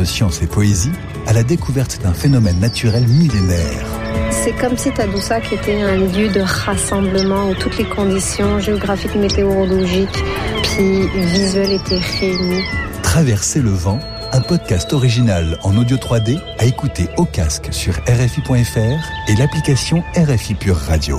entre science et poésie à la découverte d'un phénomène naturel millénaire. C'est comme si Tadoussac était un lieu de rassemblement où toutes les conditions géographiques, météorologiques puis visuelles étaient réunies. Traverser le vent, un podcast original en audio 3D à écouter au casque sur RFI.fr et l'application RFI Pure Radio.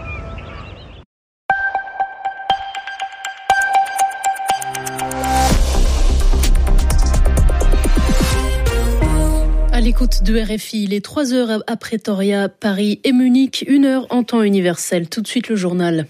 À l'écoute de RFI, il est 3h à Pretoria, Paris et Munich, 1h en temps universel. Tout de suite le journal.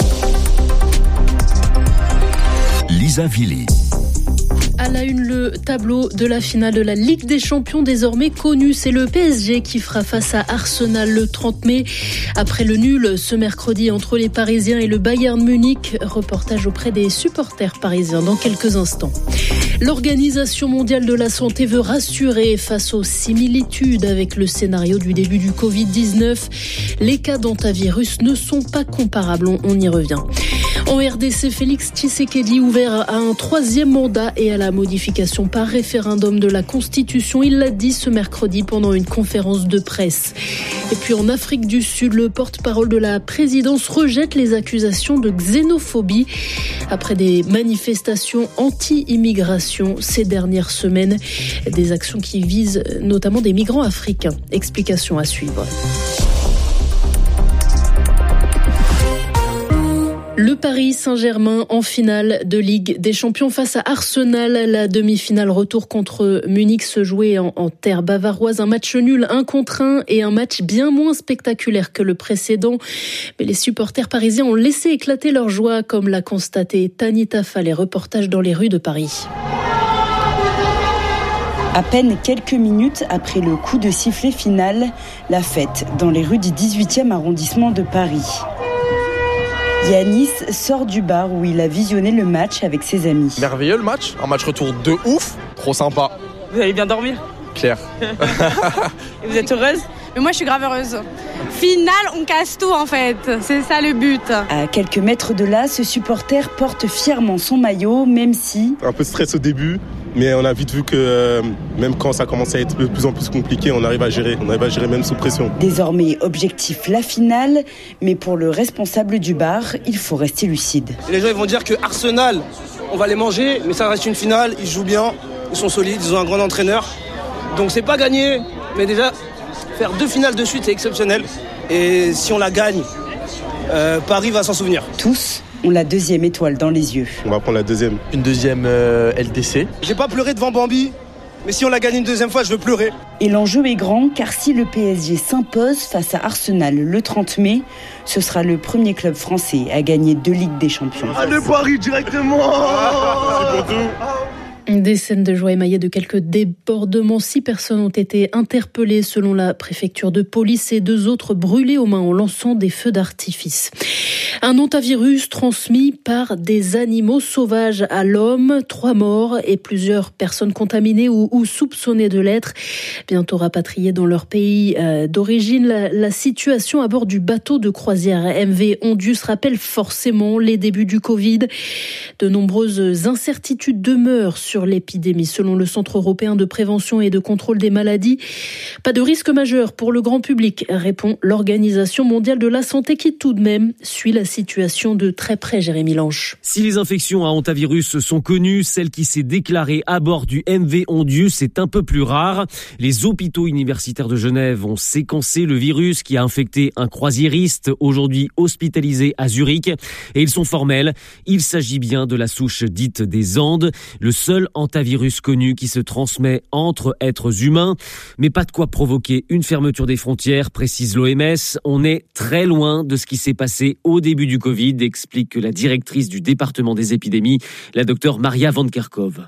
Lisa Villy. À la une, le tableau de la finale de la Ligue des Champions désormais connu. C'est le PSG qui fera face à Arsenal le 30 mai. Après le nul ce mercredi entre les Parisiens et le Bayern Munich. Reportage auprès des supporters parisiens dans quelques instants. L'Organisation mondiale de la santé veut rassurer face aux similitudes avec le scénario du début du Covid-19. Les cas d'hantavirus ne sont pas comparables, on y revient. En RDC, Félix Tshisekedi ouvert à un 3e mandat et à la modification par référendum de la Constitution. Il l'a dit ce mercredi pendant une conférence de presse. Et puis en Afrique du Sud, le porte-parole de la présidence rejette les accusations de xénophobie après des manifestations anti-immigration ces dernières semaines. Des actions qui visent notamment des migrants africains. Explication à suivre. Le Paris Saint-Germain en finale de Ligue des Champions face à Arsenal. La demi-finale retour contre Munich se jouait en terre bavaroise. Un match nul 1-1 et un match bien moins spectaculaire que le précédent. Mais les supporters parisiens ont laissé éclater leur joie, comme l'a constaté Tanita Fallet. Reportage dans les rues de Paris. À peine quelques minutes après le coup de sifflet final, la fête dans les rues du 18e arrondissement de Paris. Yanis sort du bar où il a visionné le match avec ses amis. Merveilleux le match, un match retour de ouf, trop sympa. Vous allez bien dormir ? Claire. Et vous êtes heureuse ? Mais moi je suis grave heureuse. Finale, on casse tout en fait, c'est ça le but. À quelques mètres de là, ce supporter porte fièrement son maillot, même si... Un peu de stress au début, mais on a vite vu que même quand ça commençait à être de plus en plus compliqué, on arrive à gérer même sous pression. Désormais, objectif la finale, mais pour le responsable du bar, il faut rester lucide. Et les gens ils vont dire que Arsenal, on va les manger, mais ça reste une finale, ils jouent bien, ils sont solides, ils ont un grand entraîneur. Donc c'est pas gagné, mais déjà faire 2 finales de suite c'est exceptionnel. Et si on la gagne, Paris va s'en souvenir. Tous ont la 2e étoile dans les yeux. On va prendre la 2e. Une 2e LDC. J'ai pas pleuré devant Bambi, mais si on la gagne une 2e fois, je veux pleurer. Et l'enjeu est grand, car si le PSG s'impose face à Arsenal le 30 mai, ce sera le premier club français à gagner 2 Ligues des Champions. Allez Paris directement. C'est pour tout. Des scènes de joie émaillées de quelques débordements. 6 personnes ont été interpellées selon la préfecture de police et 2 autres brûlées aux mains en lançant des feux d'artifice. Un hantavirus transmis par des animaux sauvages à l'homme. 3 morts et plusieurs personnes contaminées ou soupçonnées de l'être. Bientôt rapatriées dans leur pays d'origine. La situation à bord du bateau de croisière MV Ondius rappelle forcément les débuts du Covid. De nombreuses incertitudes demeurent sur l'épidémie. Selon le Centre européen de prévention et de contrôle des maladies, pas de risque majeur pour le grand public, répond l'Organisation mondiale de la santé qui tout de même suit la situation de très près. Jérémy Lanche. Si les infections à hantavirus sont connues, celle qui s'est déclarée à bord du MV Ondius est un peu plus rare. Les hôpitaux universitaires de Genève ont séquencé le virus qui a infecté un croisiériste aujourd'hui hospitalisé à Zurich. Et ils sont formels. Il s'agit bien de la souche dite des Andes, le seul hantavirus connu qui se transmet entre êtres humains. Mais pas de quoi provoquer une fermeture des frontières, précise l'OMS. On est très loin de ce qui s'est passé au début du Covid, explique la directrice du département des épidémies, la docteure Maria Van Kerkhove.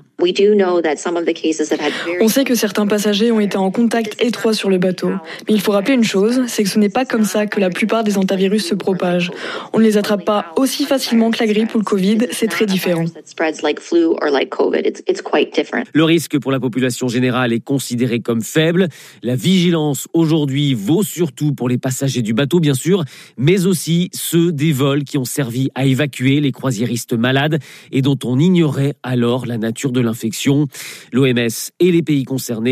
On sait que certains passagers ont été en contact étroit sur le bateau. Mais il faut rappeler une chose, c'est que ce n'est pas comme ça que la plupart des hantavirus se propagent. On ne les attrape pas aussi facilement que la grippe ou le Covid, c'est très différent. Le risque pour la population générale est considéré comme faible. La vigilance aujourd'hui vaut surtout pour les passagers du bateau, bien sûr, mais aussi ceux des vols qui ont servi à évacuer les croisiéristes malades et dont on ignorait alors la nature de l'infection. L'OMS et les pays concernés